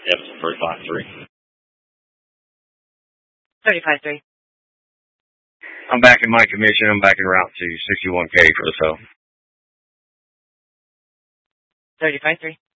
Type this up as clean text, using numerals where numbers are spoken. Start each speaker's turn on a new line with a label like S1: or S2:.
S1: Yep, 35.3.
S2: 35.3.
S3: I'm back in my commission. I'm back in route to 61K for the sale.
S2: 35.3.